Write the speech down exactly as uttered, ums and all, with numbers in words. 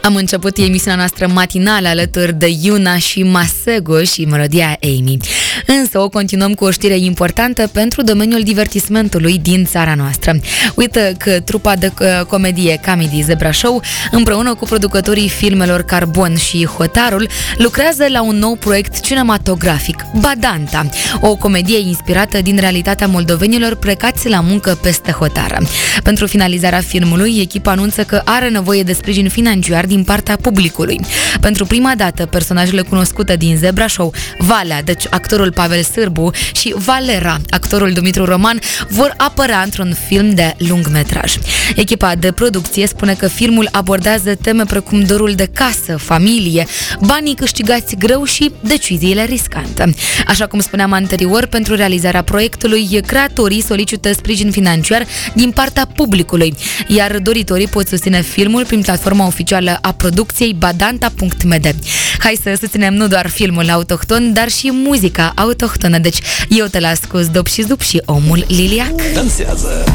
Am început emisiunea noastră matinală alături de Yuna și Masego și melodia Amy. Însă o continuăm cu o știre importantă pentru domeniul divertismentului din țara noastră. Uite că trupa de comedie Comedy Zebra Show, împreună cu producătorii filmelor Carbon și Hotarul, lucrează la un nou proiect cinematografic, Badanta, o comedie inspirată din realitatea moldovenilor plecați la muncă peste hotară. Pentru finalizarea filmului, echipa anunță că are nevoie de sprijin financiar din partea publicului. Pentru prima dată, personajele cunoscute din Zebra Show, Valea, deci actorul Pavel Sârbu, și Valera, actorul Dumitru Roman, vor apărea într-un film de lungmetraj. Echipa de producție spune că filmul abordează teme precum dorul de casă, familie, banii câștigați greu și deciziile riscante. Așa cum spuneam anterior, pentru realizarea proiectului, creatorii solicită sprijin financiar din partea publicului, iar doritorii pot susține filmul prin platforma oficială a producției badanta punct m d. Hai să susținem nu doar filmul autohton, dar și muzica autohtonă. Deci eu te las cu Zdop și Zup și Omul Liliac. Dansează!